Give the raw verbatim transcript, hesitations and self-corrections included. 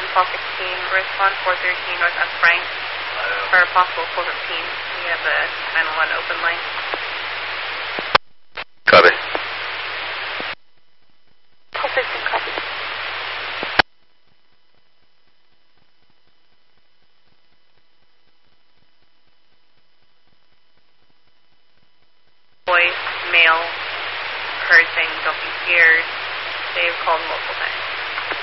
twelve sixteen, respond four thirteen North on Frank for a possible four fifteen. We have a nine one one open line. Copy. twelve fifteen, copy. Voice, male, heard saying don't be scared. They've called multiple times.